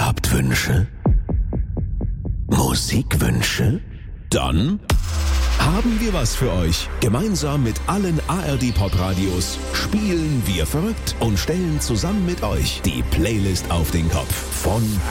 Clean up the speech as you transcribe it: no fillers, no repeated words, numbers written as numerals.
Ihr habt Wünsche? Musikwünsche? Dann haben wir was für euch. Gemeinsam mit allen ARD Podradios spielen wir verrückt und stellen zusammen mit euch die Playlist auf den Kopf. Von